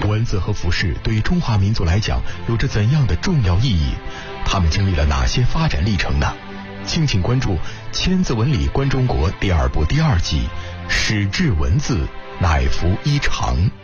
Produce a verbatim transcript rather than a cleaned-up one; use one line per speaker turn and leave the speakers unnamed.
文字和服饰对于中华民族来讲有着怎样的重要意义？他们经历了哪些发展历程呢？敬请关注《千字文里观中国》第二部第二集《史志文字，乃服衣裳》。